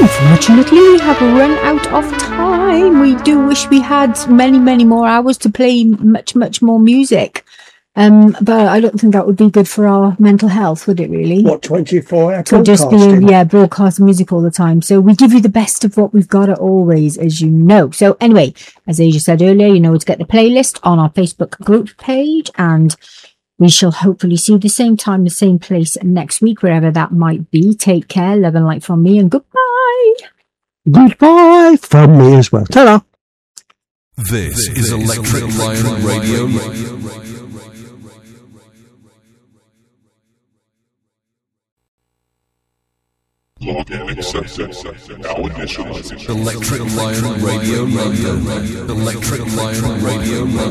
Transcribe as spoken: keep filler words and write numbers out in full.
Unfortunately, we have run out of time. We do wish we had many, many more hours to play much, much more music. Um, but I don't think that would be good for our mental health, would it really? What, twenty-four hour To just be, yeah, broadcasting music all the time. So we give you the best of what we've got at always, as you know. So anyway, as Asia said earlier, you know, to get the playlist on our Facebook group page, and we shall hopefully see you the same time, the same place next week, wherever that might be. Take care, love and light from me, and goodbye. Goodbye from me as well. Ta-da. This is Electric Lion Radio. Login accepted. Now initializing. Electric Lion Radio. Electric Lion Radio.